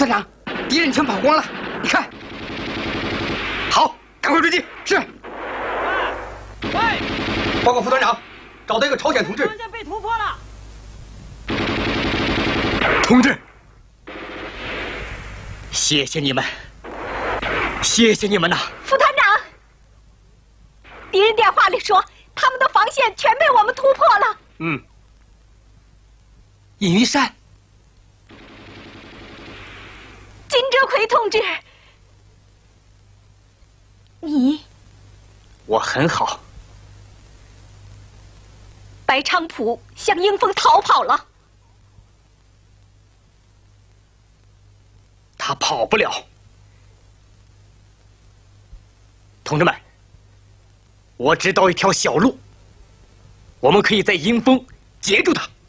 团长，敌人全跑光了，你看。好，赶快追击。是。 喂！ 报告副团长，找到一个朝鲜同志。 防线被突破了。 同志，谢谢你们，谢谢你们呐！ 副团长，敌人电话里说他们的防线全被我们突破了。 嗯。 尹玉善。 金哲奎同志，你， 我很好。 白昌普向英峰逃跑了， 他跑不了。同志们，我知道一条小路，我们可以在英峰截住他。